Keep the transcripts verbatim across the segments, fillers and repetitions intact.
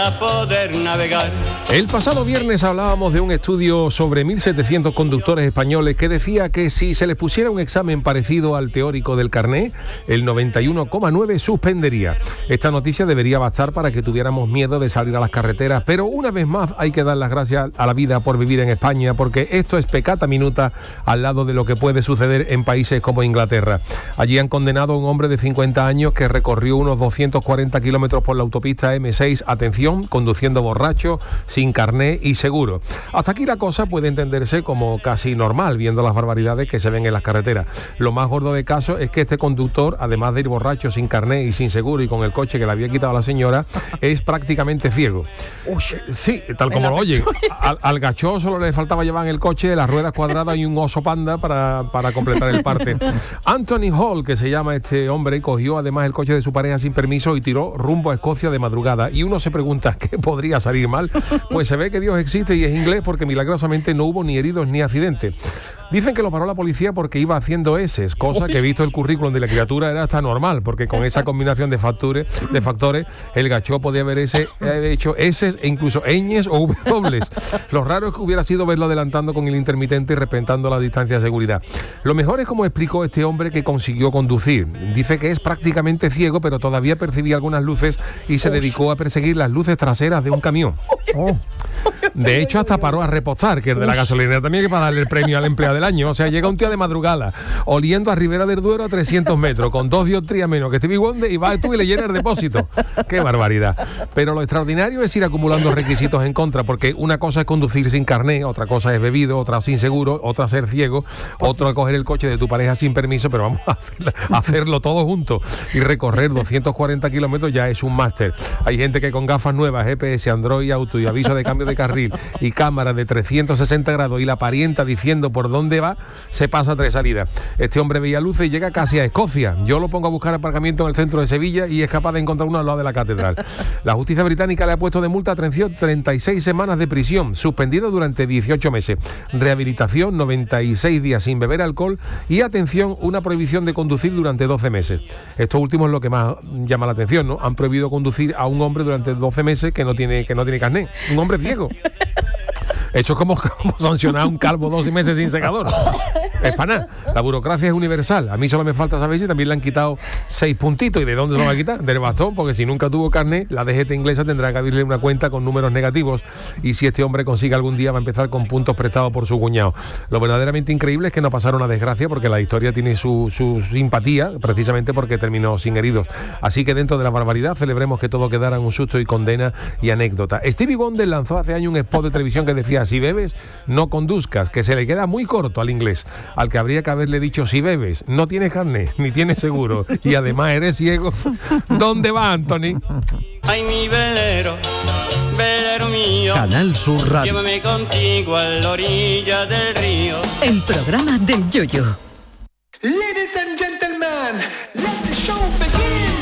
A poder navegar. El pasado viernes hablábamos de un estudio sobre mil setecientos conductores españoles que decía que si se les pusiera un examen parecido al teórico del carné, el noventa y uno coma nueve suspendería. Esta noticia debería bastar para que tuviéramos miedo de salir a las carreteras, pero una vez más hay que dar las gracias a la vida por vivir en España, porque esto es peccata minuta al lado de lo que puede suceder en países como Inglaterra. Allí han condenado a un hombre de cincuenta años que recorrió unos doscientos cuarenta kilómetros por la autopista eme seis, atención, conduciendo borracho, sin carné y seguro. Hasta aquí la cosa puede entenderse como casi normal, viendo las barbaridades que se ven en las carreteras. Lo más gordo de caso es que este conductor, además de ir borracho, sin carné y sin seguro y con el coche que le había quitado a la señora, es prácticamente ciego. Uy, sí, tal como lo oye. Al, al gachó solo le faltaba llevar en el coche las ruedas cuadradas y un oso panda para, para completar el parte. Anthony Hall, que se llama este hombre, cogió además el coche de su pareja sin permiso y tiró rumbo a Escocia de madrugada. Y uno se pregunta, ¿qué podría salir mal? Pues se ve que Dios existe y es inglés, porque milagrosamente no hubo ni heridos ni accidentes. Dicen que lo paró la policía porque iba haciendo eses, cosa que visto el currículum de la criatura era hasta normal, porque con esa combinación de factores, de factores el gachó podía haber ese, eh, hecho eses e incluso ñes o dobles. Lo raro es que hubiera sido verlo adelantando con el intermitente y respetando la distancia de seguridad. Lo mejor es como explicó este hombre que consiguió conducir. Dice que es prácticamente ciego, pero todavía percibía algunas luces y se dedicó a perseguir las luces traseras de un camión. Oh. De hecho, hasta paró a repostar, que es de la gasolinera también, que para darle el premio al empleado del año. O sea, llega un tío de madrugada, oliendo a Ribera del Duero a trescientos metros, con dos dioptrías menos que Stevie Wonder, y vas tú y le llenas el depósito. ¡Qué barbaridad! Pero lo extraordinario es ir acumulando requisitos en contra, porque una cosa es conducir sin carné, otra cosa es bebido, otra sin seguro, otra ser ciego, otra coger el coche de tu pareja sin permiso, pero vamos a, hacer, a hacerlo todo junto. Y recorrer doscientos cuarenta kilómetros ya es un máster. Hay gente que con gafas nuevas, G P S, Android Auto y aviso de cambio de carril y cámara de trescientos sesenta grados y la parienta diciendo por dónde va, se pasa tres salidas. Este hombre veía luces y llega casi a Escocia. Yo lo pongo a buscar aparcamiento en el centro de Sevilla y es capaz de encontrar uno al lado de la catedral. La justicia británica le ha puesto de multa, atención, treinta y seis semanas de prisión, suspendido durante dieciocho meses, rehabilitación, noventa y seis días sin beber alcohol y, atención, una prohibición de conducir durante doce meses. Esto último es lo que más llama la atención, ¿no? Han prohibido conducir a un hombre durante doce meses que no tiene, que no tiene carné. Un hombre ciego. Eso es como, como sancionar a un calvo doce meses sin secador. Es para nada. La burocracia es universal. A mí solo me falta saber si también le han quitado seis puntitos. ¿Y de dónde lo van a quitar? Del bastón, porque si nunca tuvo carné, la D G T inglesa tendrá que abrirle una cuenta con números negativos. Y si este hombre consigue algún día, va a empezar con puntos prestados por su cuñado. Lo verdaderamente increíble es que no pasara una desgracia, porque la historia tiene su, su simpatía, precisamente porque terminó sin heridos. Así que dentro de la barbaridad, celebremos que todo quedara en un susto y condena y anécdota. Stevie Wonder lanzó hace años un spot de televisión que decía: si bebes, no conduzcas, que se le queda muy corto al inglés, al que habría que haberle dicho: si bebes, no tienes carné, ni tienes seguro, y además eres ciego. ¿Dónde va, Anthony? Ay, mi velero, velero mío, Canal Sur Radio. Llévame contigo a la orilla del río. El programa del Yoyo. Ladies and gentlemen, let the show begin.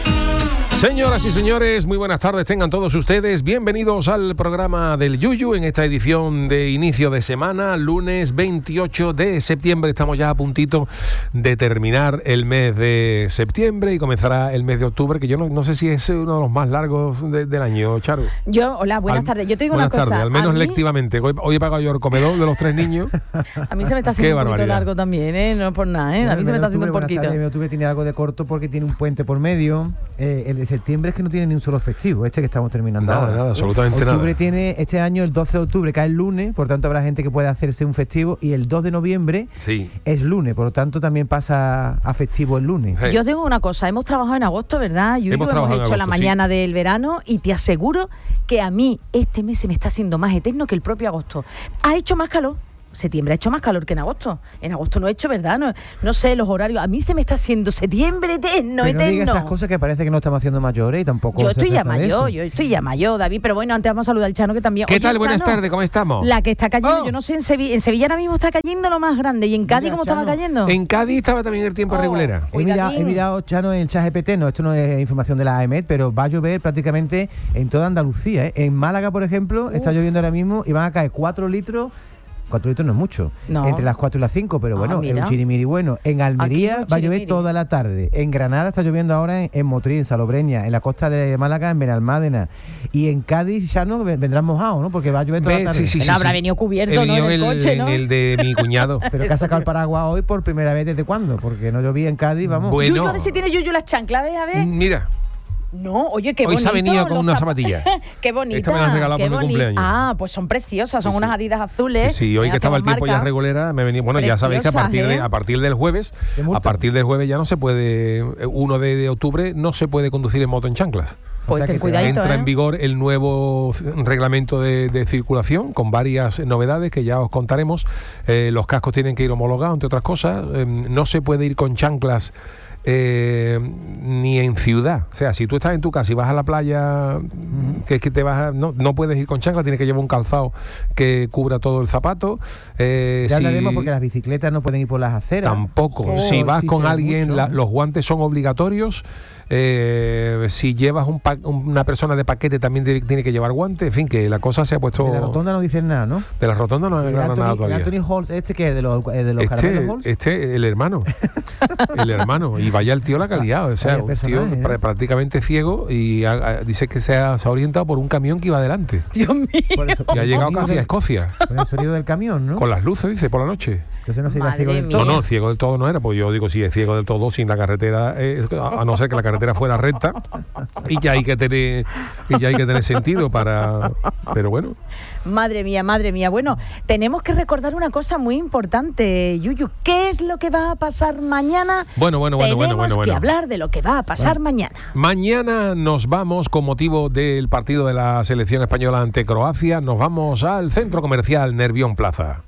Señoras y señores, muy buenas tardes tengan todos ustedes. Bienvenidos al programa del Yuyu en esta edición de inicio de semana, lunes veintiocho de septiembre. Estamos ya a puntito de terminar el mes de septiembre y comenzará el mes de octubre, que yo no, no sé si es uno de los más largos de, del año, Charo. Yo, hola, buenas al, tardes. Yo te digo una cosa. Tardes, al menos mí, lectivamente. Hoy, hoy he pagado yo el comedor de los tres niños. A mí se me está haciendo un poquito largo también, ¿eh? No es por nada, ¿eh? A mí se me está haciendo un poquito. El mes de octubre tiene algo de corto porque tiene un puente por medio. Eh, el de septiembre es que no tiene ni un solo festivo, este que estamos terminando nada, ahora. Nada, absolutamente octubre nada. Tiene este año el doce de octubre, cae el lunes, por tanto habrá gente que puede hacerse un festivo, y el dos de noviembre sí. es lunes, por lo tanto también pasa a festivo el lunes. Hey. Yo tengo una cosa, hemos trabajado en agosto, ¿verdad? Yo hemos, hemos hecho agosto, la mañana sí. del verano, y te aseguro que a mí este mes se me está haciendo más eterno que el propio agosto. Ha hecho más calor. Septiembre ha hecho más calor que en agosto. En agosto no he hecho, ¿verdad? No, no sé, los horarios. A mí se me está haciendo septiembre eterno, pero eterno. No digas esas cosas que parece que no estamos haciendo mayores y tampoco. Yo estoy ya mayor, yo estoy ya mayor, David. Pero bueno, antes vamos a saludar al Chano, que también. ¿Qué Oye, tal? Buenas Chano, tardes, ¿cómo estamos? La que está cayendo, oh. yo no sé, en Sevilla, en Sevilla ahora mismo está cayendo lo más grande. ¿Y en Cádiz Mira, cómo Chano, estaba cayendo? En Cádiz estaba también el tiempo oh, regulera. He mirado, he mirado, Chano, en el chat G P T, no, esto no es información de la A E M E T, pero va a llover prácticamente en toda Andalucía, ¿eh? En Málaga, por ejemplo, Uf. está lloviendo ahora mismo y van a caer cuatro litros cuatro litros no es mucho. No. Entre las cuatro y las cinco, pero Ah, bueno, es mira. un chirimiri bueno. En Almería Aquí no va a llover chirimiri. toda la tarde. En Granada está lloviendo ahora en, en Motril, en Salobreña, en la costa de Málaga, en Benalmádena. Y en Cádiz ya no vendrán mojados, ¿no? Porque va a llover toda Ve, la tarde. sí, sí, Bueno, habrá venido cubierto, He ¿no? venido En el coche, en ¿no? el de mi cuñado. Pero que ha sacado el paraguas hoy por primera vez, ¿desde cuándo? Porque no llovía en Cádiz, vamos. Bueno. Yuyu, a ver si tiene Yuyu las chanclas, a ver, a ver. Mira, No, oye, qué hoy bonito. se ha venido con los unas zap- zapatillas. Qué bonita. Esta me la han regalado qué por mi boni- cumpleaños. Ah, pues son preciosas, son Sí, unas sí. Adidas azules. Sí, sí, hoy eh, que estaba el hacemos tiempo ya marca. regulera, me venía. Bueno, ya sabéis que a Preciosas, partir de ¿eh? a partir del jueves, ¿Te multan? a partir del jueves ya no se puede, uno de octubre no se puede conducir en moto en chanclas. Pues O sea ten que te cuidadito, Entra ¿eh? en vigor el nuevo c- reglamento de, de circulación con varias novedades que ya os contaremos. Eh, los cascos tienen que ir homologados, entre otras cosas. Eh, no se puede ir con chanclas eh, ni en ciudad. O sea, si tú estás en tu casa y vas a la playa, que es que te vas a- no, no puedes ir con chanclas, tienes que llevar un calzado que cubra todo el zapato. Eh, Ya si- hablaremos porque las bicicletas no pueden ir por las aceras. Tampoco. Oh, si vas sí, con se ve alguien, mucho. la- los guantes son obligatorios. Eh, si llevas un pa- una persona de paquete también de- tiene que llevar guantes. En fin, que la cosa se ha puesto. De la rotonda no dicen nada, ¿no? De la rotonda no hay El nada Anthony, el todavía. Anthony Halls, este que es de los, eh, de los Este, caramelos Halls. este, el hermano. el hermano. Y vaya el tío la calidad. O sea, Vaya un personaje, tío ¿eh? pr- prácticamente ciego y ha- ha- dice que se ha, se ha orientado por un camión que iba adelante. Dios mío. Por eso, Y con ha el llegado sonido casi a del- Escocia. Con el sonido del camión, ¿no? Con las luces, dice, por la noche. Entonces no sería Madre ciego del mía. No, todo. no, ciego del todo no era, pues yo digo, si es ciego del todo, sin la carretera, eh, a no ser que la carretera fuera recta, y ya hay que tener, y ya hay que tener sentido para, pero bueno, Madre mía, madre mía. Bueno, tenemos que recordar una cosa muy importante, Yuyu. ¿Qué es lo que va a pasar mañana? Bueno, bueno, bueno, Tenemos bueno, bueno, que bueno. hablar de lo que va a pasar mañana. Mañana nos vamos, con motivo del partido de la selección española ante Croacia, nos vamos al centro comercial Nervión Plaza.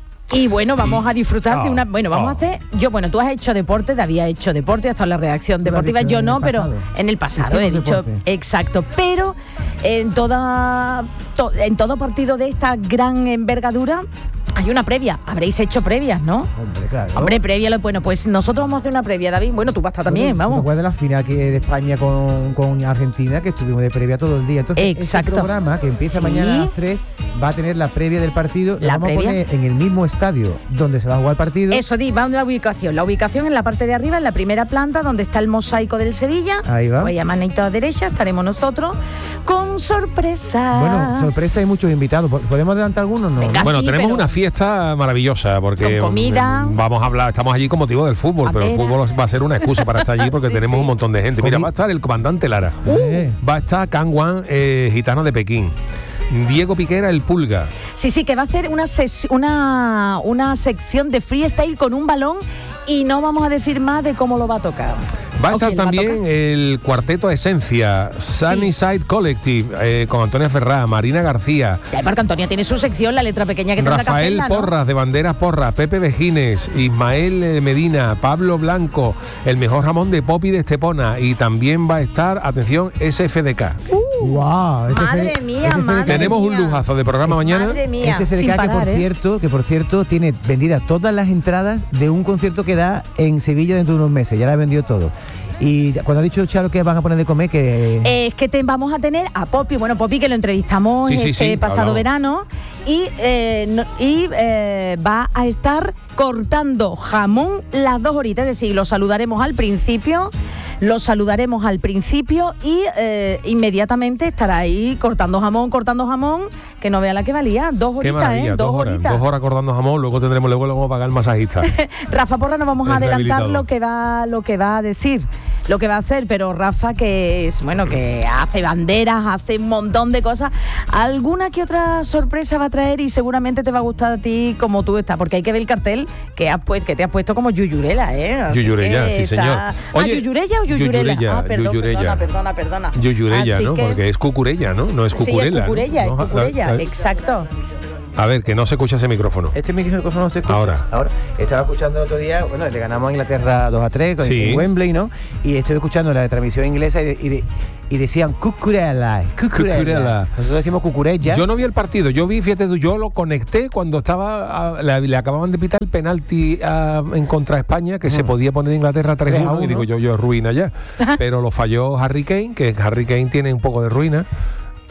Y bueno, vamos a disfrutar de Ah, una... Bueno, vamos ah. a hacer... Yo, bueno, tú has hecho deporte, te había hecho deporte, hasta la reacción Tú lo has deportiva. dicho Yo en no, el pero pasado. en el pasado he Hicimos dicho... deporte. Exacto, pero en toda to- en todo partido de esta gran envergadura hay una previa. Habréis hecho previas, ¿no? Hombre, claro. Hombre, previa, lo- bueno, pues nosotros vamos a hacer una previa, David. Bueno, tú vas a estar también, ¿Tú ¿Te vamos. acuerdas de la final que de España con, con Argentina, que estuvimos de previa todo el día? Entonces, Exacto. este programa, que empieza Sí. mañana a las tres, va a tener la previa del partido. La La vamos previa. a poner en el mismo estadio donde se va a jugar el partido. Eso, di, vamos a la ubicación. La ubicación en la parte de arriba, en la primera planta, donde está el mosaico del Sevilla. Ahí va. Pues a manita derecha estaremos nosotros con sorpresas. Bueno, sorpresa, hay muchos invitados. ¿Podemos adelantar algunos? No. Venga. Bueno, sí, tenemos pero- una fiesta maravillosa porque Con comida. mm, vamos a hablar, estamos allí con motivo del fútbol, pero el Apenas. fútbol va a ser una excusa para estar allí porque Sí, tenemos sí. un montón de gente. Mira, Comi- va a estar el comandante Lara, Eh, va a estar Kang Wan, eh, gitano de Pekín, Diego Piquera, el Pulga. Sí, sí, que va a hacer una, ses- una, una sección de freestyle con un balón y no vamos a decir más de cómo lo va a tocar. Va a ¿O estar quién lo también tocar? el cuarteto Esencia, Sunnyside Collective, eh, con Antonia Ferrá, Marina García, Ya, Marco Antonio tiene su sección, la letra pequeña que tendrá que Rafael hacerla, ¿no? Porras, de Banderas Porras, Pepe Vejines, Ismael eh, Medina, Pablo Blanco, el mejor jamón de Popi de Estepona, y también va a estar, atención, S F D K. wow, ese Madre F- mía, ese F D K madre Tenemos un mía. lujazo de programa mañana. Madre mía, Ese F D K sin que parar, por ¿eh? cierto, que por cierto tiene vendidas todas las entradas de un concierto que da en Sevilla dentro de unos meses. Ya la ha vendido todo. Y cuando ha dicho Charo que van a poner de comer, que Eh, es que te, vamos a tener a Popi, bueno, Popi que lo entrevistamos Sí, sí, este sí, pasado hablamos. verano y, eh, no- y eh, va a estar cortando jamón las dos horitas, es decir, lo saludaremos al principio, lo saludaremos al principio y eh, inmediatamente estará ahí cortando jamón, cortando jamón, que no vea la que valía, dos Qué horitas, maravilla, ¿eh? dos, horas, horitas. dos horas cortando jamón, luego tendremos, luego le vamos a pagar el masajista. Rafa Porra no vamos a El adelantar rehabilitado. lo que va lo que va a decir, lo que va a hacer, pero Rafa que es bueno que hace banderas, hace un montón de cosas, alguna que otra sorpresa va a traer y seguramente te va a gustar a ti como tú estás, porque hay que ver el cartel que has puesto, que te has puesto como Yuyurela, ¿eh? Así Yuyurella, que sí, señor. está- Oye, ah, Yuyurella o Yuyurela. Yuyurella, ah, perdón, Yuyurella. perdona, perdona, perdona. Yuyurella, Así ¿no? que- Porque es cucurella, ¿no? No es Sí, es cucurela. ¿no? cucurella, ¿no? es cucurella, A- a- exacto. A ver, que no se escucha ese micrófono. este micrófono no se escucha. Ahora. Ahora. Estaba escuchando el otro día, bueno, le ganamos a Inglaterra dos a tres con Sí. en Wembley, ¿no? Y estoy escuchando la transmisión inglesa y, de- y, de- y decían cucurella, cucurella. Cucurella. Nosotros decimos cucurella. Yo no vi el partido, yo vi, fíjate tú, yo lo conecté cuando estaba, a- le, le acababan de pitar el penalti a- en contra España, que se podía poner Inglaterra tres tres a uno, y uno. digo yo, yo ruina ya. Pero lo falló Harry Kane, que Harry Kane tiene un poco de ruina.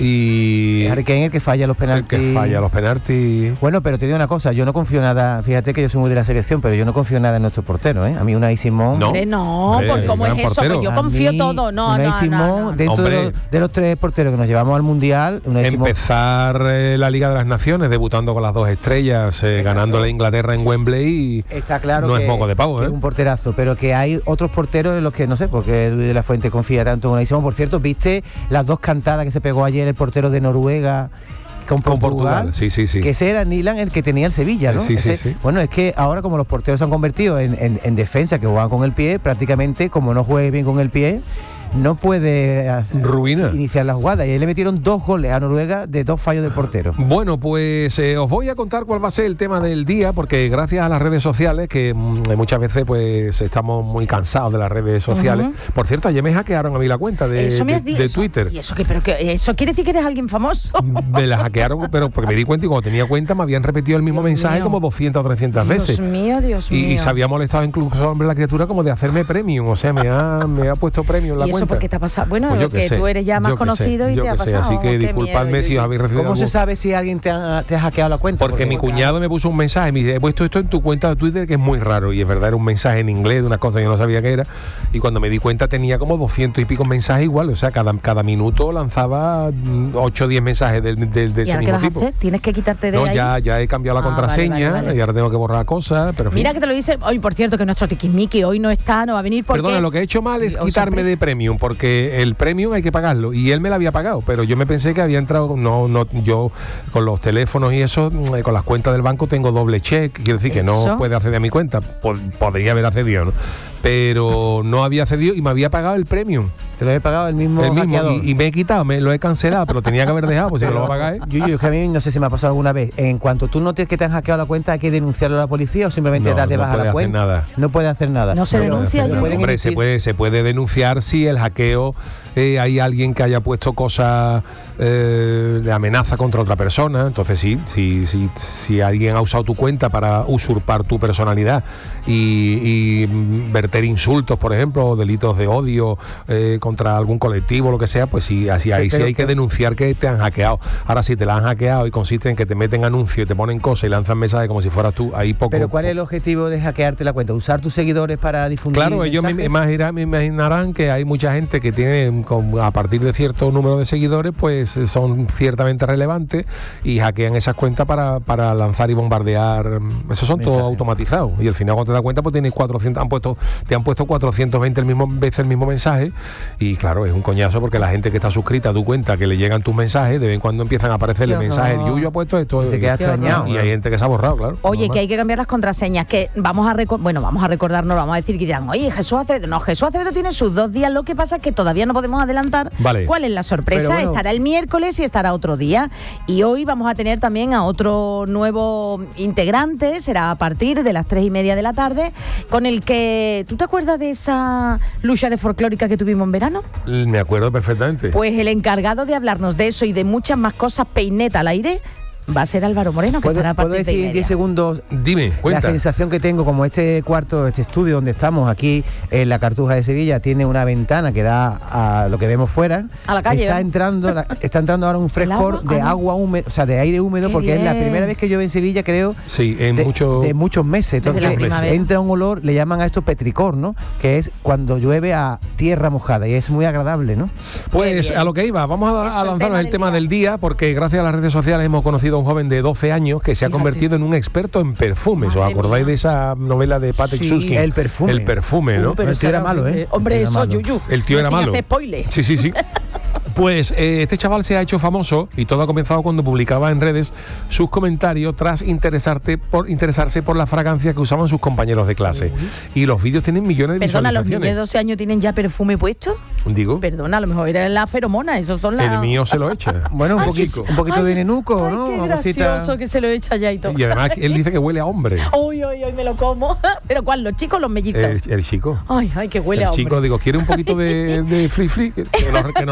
y... Harry Kane el que falla los penaltis. El que falla los penaltis. Bueno, pero te digo una cosa, yo no confío nada, fíjate que yo soy muy de la selección, pero yo no confío nada en nuestros porteros, ¿eh? A mí Unai Simón... No, Hombre, no, Hombre, por cómo es gran eso, portero. pues yo A confío mí, todo. No, Unai no, Simón, no, no. dentro de Hombre. los, de los tres porteros que nos llevamos al Mundial, Unai Simón... Empezar eh, la Liga de las Naciones debutando con las dos estrellas, eh, ganándole a Inglaterra en Wembley y Está claro no que es moco de pavo, que ¿eh? es un porterazo, pero que hay otros porteros en los que no sé por qué Luis de la Fuente confía tanto en Unai Simón. Por cierto, ¿viste las dos cantadas que se pegó ayer el portero de Noruega con Con Portugal? Portugal, sí, sí, sí. Que ese era Nilan el que tenía el Sevilla, ¿no? Sí, sí, Ese- sí. Bueno, es que ahora como los porteros se han convertido en, en- en defensa, que juegan con el pie, prácticamente como no juegue bien con el pie, no puede hacer- Ruina. iniciar la jugada. Y ahí le metieron dos goles a Noruega de dos fallos del portero. Bueno, pues eh, os voy a contar cuál va a ser el tema del día, porque gracias a las redes sociales, que mm, muchas veces pues estamos muy cansados de las redes sociales. Por cierto, ayer me hackearon a mí la cuenta de, Eso me de- has dicho. de eso- Twitter. ¿Y eso qué? Pero que, ¿eso quiere decir que eres alguien famoso? Me la hackearon, pero porque me di cuenta y cuando tenía cuenta me habían repetido el mismo Dios mensaje mío. como doscientas o trescientas Dios veces. mío, Dios Y, mío. y se había molestado incluso hombre la criatura como de hacerme premium, o sea, me ha, me ha puesto premium en la ¿Y eso cuenta. por qué te ha pasado? Bueno, Pues yo qué que sé, tú eres ya más yo qué sé, conocido y yo te ha qué sé, pasado. así que Qué disculpadme miedo, si os habéis recibido ¿Cómo se algún- sabe si alguien te ha, te ha hackeado la cuenta? Porque mi cuñado me puso un mensaje, me dice, he puesto esto en tu cuenta de Twitter que es muy raro, y es verdad, era un mensaje en inglés de una cosa que yo no sabía qué era, y cuando me di cuenta tenía como doscientos y pico mensajes igual, o sea, cada, cada minuto lanzaba ocho o diez mensajes del- del- de, ¿Y ese ahora qué mismo vas a tipo. hacer? ¿Tienes que quitarte de No, ahí? ya, ya he cambiado la Ah, vale, contraseña vale, vale. y ahora tengo que borrar cosas, pero en fin. Mira que te lo dice hoy, por cierto, que nuestro tiquismiqui hoy no está, no va a venir porque... Perdona, lo que he hecho mal es Oh, quitarme de sorpresas. premium, porque el premium hay que pagarlo y él me lo había pagado, pero yo me pensé que había entrado, no, no, yo con los teléfonos y eso, mm, con las cuentas del banco tengo doble check, quiero decir que no Eso. puede acceder a mi cuenta, Pod- podría haber accedido, ¿no? Pero no había accedido y me había pagado el premium, Te lo he pagado el mismo, el mismo, hackeador. y, y me he quitado, me lo he cancelado, pero tenía que haber dejado, pues si me lo va a pagar, ¿eh? Yo, yo, es que a mí no sé si me ha pasado alguna vez. En cuanto tú notes que te han hackeado la cuenta, hay que denunciarlo a la policía o simplemente No, das de no baja puede la hacer cuenta. nada. No puede hacer nada. No se Pero- denuncia, pero yo- pueden Hombre, se emitir- puede, se puede denunciar si el hackeo, eh, hay alguien que haya puesto cosas eh, de amenaza contra otra persona. Entonces sí, sí, sí, si alguien ha usado tu cuenta para usurpar tu personalidad y, y verter insultos, por ejemplo, o delitos de odio eh, contra algún colectivo, lo que sea, pues sí, así, ahí sí Pero- hay que denunciar que te han hackeado. Ahora, si te la han hackeado y consiste en que te meten anuncios y te ponen cosas y lanzan mensajes como si fueras tú, ahí poco... Pero ¿cuál es el objetivo de hackearte la cuenta? ¿Usar tus seguidores para difundir Claro, ellos me, mensajes? imagina- me imaginarán que hay mucha gente que tiene, con- a partir de cierto número de seguidores, pues eh, son ciertamente relevantes y hackean esas cuentas para, para lanzar y bombardear. mm, Esos son todos Mensajes. automatizados. Y al final, cuando te das cuenta, pues tienes cuatrocientos, han puesto, te han puesto cuatrocientos veinte el mismo, veces el mismo mensaje. Y claro, es un coñazo porque la gente que está suscrita a tu cuenta, que le llegan tus mensajes, de vez en cuando empiezan a aparecerle Qué mensajes. horror. Yuyu ha puesto esto. Y se queda Qué extrañado. Y hay gente que se ha borrado, claro. Oye, normal. que hay que cambiar las contraseñas, que vamos a reco- bueno, vamos a recordarnos, vamos a decir que dirán, oye, Jesús Acevedo, no, Jesús Acevedo tiene sus dos días, lo que pasa es que todavía no podemos adelantar Vale. cuál es la sorpresa, Pero bueno. estará el miércoles y estará otro día. Y hoy vamos a tener también a otro nuevo integrante, será a partir de las tres y media de la tarde, con el que, ¿tú te acuerdas de esa lucha de folclórica que tuvimos en verano? Me acuerdo perfectamente. Pues el encargado de hablarnos de eso y de muchas más cosas, peineta al aire, va a ser Álvaro Moreno, que ¿Puedo, estará a puedo partir de decir y en diez media. segundos Dime, la cuenta. sensación que tengo, como este cuarto, este estudio donde estamos aquí en la Cartuja de Sevilla tiene una ventana que da a lo que vemos fuera? A la calle, Está ¿eh? entrando, la- está entrando ahora un frescor agua? de Ah, no. agua húmeda, o sea, de aire húmedo, Qué porque es la bien. primera vez que llueve en Sevilla, creo, Sí, en de, mucho... de muchos meses. Desde Entonces la primavera. entra un olor, le llaman a esto petricor, ¿no? Que es cuando llueve a tierra mojada y es muy agradable, ¿no? Pues bien. a lo que iba, vamos a, Eso, a el lanzarnos tema el del tema día. del día, porque gracias a las redes sociales hemos conocido a un joven de doce años que se ha Fíjate. convertido en un experto en perfumes. ¿Os Madre acordáis mía. de esa novela de Patrick Sí. Susskind? El perfume. El perfume, ¿no? Uh, pero El tío eso era malo, ¿eh? Hombre, Era eso, malo. Yuyu. El tío No era sin malo. hacer spoiler. Sí, sí, sí. Pues eh, este chaval se ha hecho famoso y todo ha comenzado cuando publicaba en redes sus comentarios tras interesarte por, interesarse por la fragancia que usaban sus compañeros de clase. Y los vídeos tienen millones de Perdona, ¿los niños de visualizaciones. doce años tienen ya perfume puesto? Digo, Perdona, a lo mejor era la feromona, esos son las... el mío se lo echa. Bueno, un Ay, poquito, qué- un poquito ay, de nenuco, ay, ¿no? qué Una cosita- gracioso que se lo echa ya y todo. Y además él dice que huele a hombre. Uy, uy, uy, me lo como. ¿Pero cuál? ¿Los chicos o los mellizos? El, el chico. Ay, ay, que huele el a hombre. chico, digo, ¿quiere un poquito de, de free free? Que, que nos, que nos lo regaló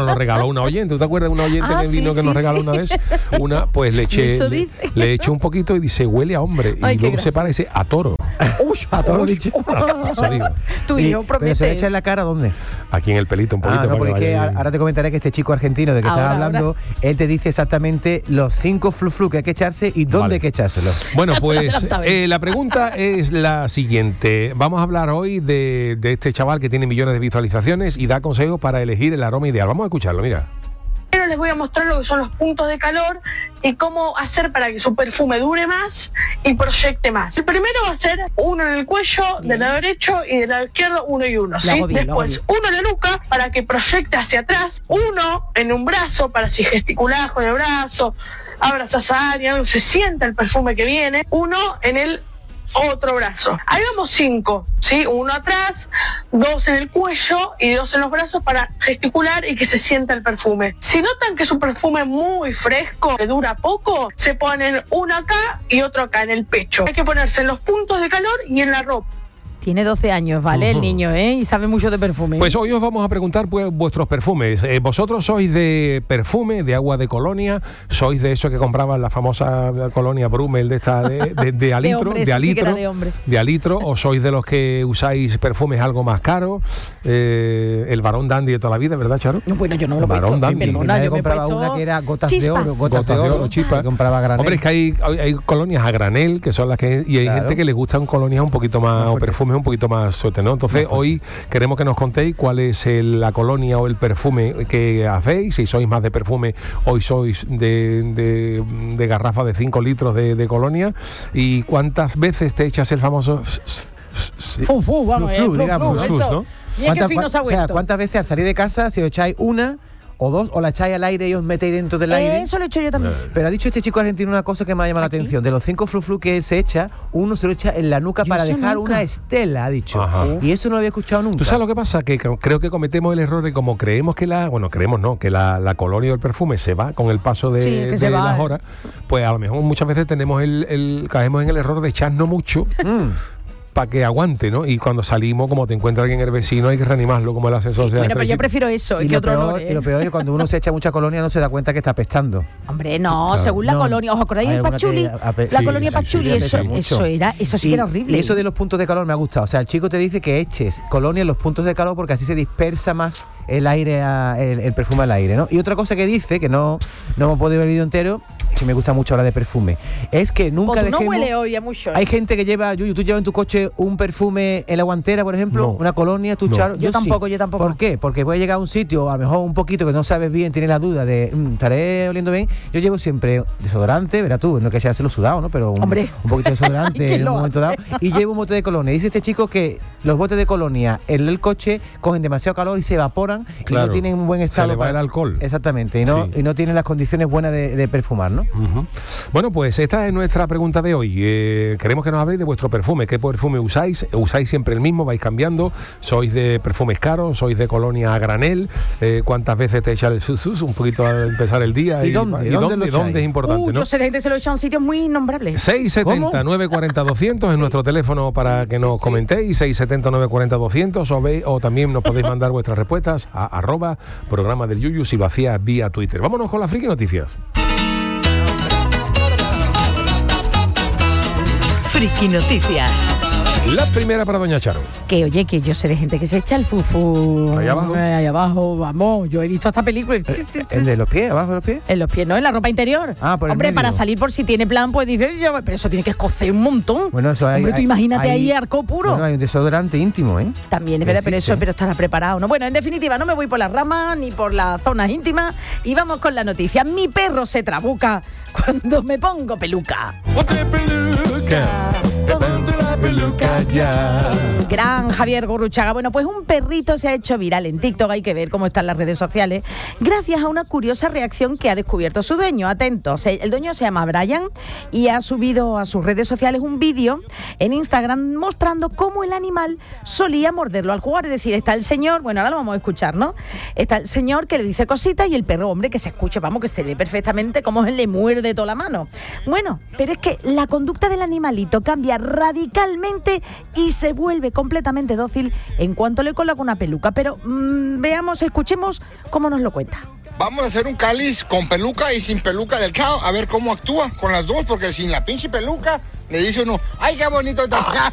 una oyente. ¿Tú te acuerdas de una oyente Ah, que vino sí, que sí, nos regaló sí. una vez? Una, pues le eché, Eso le, dice. le eché un poquito y dice, huele a hombre. Ay, y qué luego se gracioso. parece a toro. Uy, A todo lo dicho. Eso digo. Tu Y- hijo pero se le echa promete. en la cara, ¿dónde? Aquí en el pelito un poquito. Ah, no, para porque es que vaya- ahora te comentaré que este chico argentino de que Ahora, estás hablando, él te dice exactamente los cinco flu-flu que hay que echarse y dónde Vale. hay que echárselos. Bueno, pues Adelanta, ven. eh, la pregunta es la siguiente. Vamos a hablar hoy de, de este chaval que tiene millones de visualizaciones y da consejos para elegir el aroma ideal. Vamos a escucharlo, mira. Primero les voy a mostrar lo que son los puntos de calor y cómo hacer para que su perfume dure más y proyecte más. El primero va a ser uno en el cuello, del lado derecho, y del lado izquierdo uno y uno. ¿sí? hago bien, lo hago Después uno en la nuca para que proyecte hacia atrás, uno en un brazo para si gesticulás con el brazo, abrazas a alguien, se sienta el perfume que viene, uno en el otro brazo. Ahí vamos cinco, ¿sí? Uno atrás, dos en el cuello y dos en los brazos para gesticular y que se sienta el perfume. Si notan que es un perfume muy fresco, que dura poco, se ponen uno acá y otro acá en el pecho. Hay que ponerse en los puntos de calor y en la ropa. Tiene doce años, ¿vale? El niño, ¿eh? Y sabe mucho de perfume. Pues hoy os vamos a preguntar pues, vuestros perfumes. Eh, ¿Vosotros sois de perfume, de agua de colonia? ¿Sois de eso que compraban la famosa colonia Brummel de esta de, de, de alitro? hombre, de eso sí que alitro, era de hombre. de alitro, ¿o sois de los que usáis perfumes algo más caros? Eh, el Barón Dandy de toda la vida, ¿verdad, Charo? No, bueno, yo no me lo he Barón puesto. Dandy. Perdona, Nadie yo me he compraba puesto una que era gotas chispas. de oro, gotas, de oro, chispas. se compraba a granel. Hombre, es que hay, hay, hay colonias a granel, que son las que... Y hay Claro. gente que les gustan colonias un poquito más, Más o fuerte. perfumes un poquito más sueltos, ¿no? Entonces, hoy queremos que nos contéis cuál es el- la colonia o el perfume que hacéis. Si sois más de perfume, hoy sois de, de, de garrafa de cinco litros de, de colonia. ¿Y cuántas veces te echas el famoso... Fu, fu, vamos, Flu, eh, flu, flu, digamos, flu, flu, eso. ¿no? Mira qué ¿Cuántas- fino se ha o sea, vuelto. ¿cuántas veces al salir de casa, si os echáis una o dos, o la echáis al aire y os metéis dentro del aire? Eso lo he hecho yo también. Pero ha dicho este chico argentino una cosa que me ha llamado la ¿Aquí? atención. De los cinco flu-flu que él se echa, uno se lo echa en la nuca Yo para eso dejar nunca. una estela, ha dicho. Ajá. Y eso no lo había escuchado nunca. ¿Tú sabes lo que pasa? Que c- creo que cometemos el error de como creemos que la... Bueno, creemos no, que la, la colonia o el perfume se va con el paso de, Sí, que de se va, las eh. horas. Pues a lo mejor muchas veces tenemos el, el caemos en el error de echarnos mucho para que aguante, ¿no? Y cuando salimos, como te encuentra alguien el vecino, hay que reanimarlo como el ascensor. sea Bueno, pero yo estrechito. prefiero eso, Y que lo, otro peor, olor, ¿eh? y lo peor es que cuando uno se echa mucha colonia no se da cuenta que está apestando. Hombre, no, según la No, colonia. ¿Os acordáis hay del alguna Pachuli? que ape- La sí, colonia sí, sí, Pachuli, sí, eso, apesta mucho. eso era, eso sí Y- que era horrible. Y eso de los puntos de calor me ha gustado. O sea, el chico te dice que eches colonia en los puntos de calor porque así se dispersa más el aire, a- el, el perfume al aire, ¿no? Y otra cosa que dice, que no, no hemos podido ver el vídeo entero, que me gusta mucho hablar de perfume, es que nunca Pues tú no dejemos... huele hoy a mucho. Hay gente que lleva, Yuyu, tú llevas en tu coche un perfume en la guantera, por ejemplo, No. una colonia, tú, No. Charo. Yo sí. tampoco, yo tampoco. ¿Por qué? Porque puede llegar a un sitio, a lo mejor un poquito que no sabes bien, tienes la duda de, "Mm, estaré oliendo bien". Yo llevo siempre desodorante, verás tú, no hay que echárselo sudado, ¿no? Pero un, Hombre. un poquito de desodorante ¿Quién en lo un momento hace? dado. Y llevo un bote de colonia. Dice este chico que los botes de colonia en el coche cogen demasiado calor y se evaporan y Claro. no tienen un buen Se estado. le va el alcohol. Exactamente, y no, Sí. y no tienen las condiciones buenas de, de perfumar, ¿no? Ujú. Bueno, pues esta es nuestra pregunta de hoy. Eh, queremos que nos habléis de vuestro perfume. ¿Qué perfume usáis? ¿Usáis siempre el mismo? ¿Vais cambiando? ¿Sois de perfumes caros? ¿Sois de colonia a granel? Eh, ¿Cuántas veces te echa el susus un poquito al empezar el día? ¿Y dónde? ¿Y ¿Dónde dónde, lo echáis? dónde es importante? Uh, ¿no? yo sé de gente que se lo echa en sitios muy innombrables. seis siete cero, ¿Cómo? nueve cuatro cero, doscientos es nuestro teléfono para que nos comentéis, seis siete cero, nueve cuatro cero, doscientos, o, ve- o también nos podéis mandar vuestras respuestas a arroba programa del Yuyu si lo hacías vía Twitter. Vámonos con las friki noticias. Friki Noticias. La primera para doña Charo. Que oye, que yo sé de gente que se echa el fufu. Ahí abajo. Eh, ahí abajo, vamos. Yo he visto esta película. y- ¿El de los pies, abajo de los pies? En los pies, no, en la ropa interior. Ah, por el Hombre, medio. para salir por si tiene plan, pues dice, yo, pero eso tiene que escocer un montón. Bueno, eso hay. Hombre, tú hay- imagínate hay- ahí arco puro. Bueno, hay un desodorante íntimo, ¿eh? También es verdad, pero Existe. eso, pero estará preparado, ¿no? Bueno, en definitiva, no me voy por las ramas ni por las zonas íntimas y vamos con la noticia. Mi perro se trabuca cuando me pongo peluca. Ponte peluca, ponte la peluca ya. Gran Javier Gurruchaga. Bueno, pues un perrito se ha hecho viral en TikTok, hay que ver cómo están las redes sociales, gracias a una curiosa reacción que ha descubierto su dueño. Atentos, el dueño se llama Brian y ha subido a sus redes sociales un vídeo en Instagram mostrando cómo el animal solía morderlo al jugar. Es decir, está el señor, bueno, ahora lo vamos a escuchar, ¿no? Está el señor que le dice cositas y el perro, hombre, que se escucha, vamos, que se ve perfectamente cómo él le muerde toda la mano. Bueno, pero es que la conducta del animalito cambia radicalmente y se vuelve completamente dócil en cuanto le coloca una peluca. Pero mmm, veamos, escuchemos cómo nos lo cuenta. Vamos a hacer un cáliz con peluca y sin peluca del cao, a ver cómo actúa con las dos, porque sin la pinche peluca le dice uno, ay, qué bonito está.